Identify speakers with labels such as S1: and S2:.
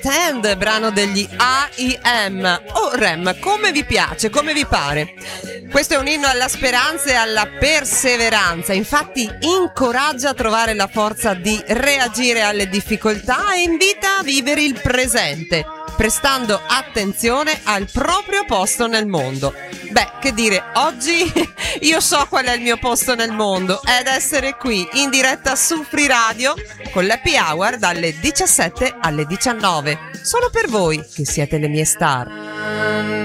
S1: Pretend, brano degli AIM o REM, come vi piace, come vi pare. Questo è un inno alla speranza e alla perseveranza, infatti incoraggia a trovare la forza di reagire alle difficoltà e invita a vivere il presente, prestando attenzione al proprio posto nel mondo. Beh, che dire, oggi io so qual è il mio posto nel mondo, è ad essere qui in diretta su Free Radio con l'Happy Hour dalle 17 alle 19, solo per voi che siete le mie star.